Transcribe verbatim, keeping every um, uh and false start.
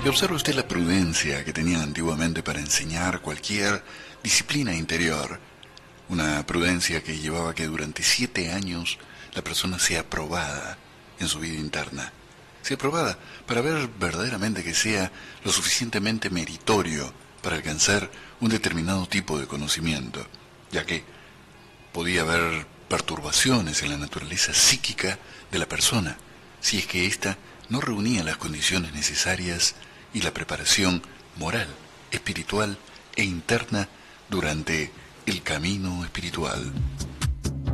Y observe usted la prudencia que tenían antiguamente para enseñar cualquier disciplina interior. Una prudencia que llevaba a que durante siete años la persona sea aprobada en su vida interna. Sea aprobada para ver verdaderamente que sea lo suficientemente meritorio para alcanzar un determinado tipo de conocimiento, ya que podía haber perturbaciones en la naturaleza psíquica de la persona, si es que ésta no reunía las condiciones necesarias y la preparación moral, espiritual e interna durante el camino espiritual.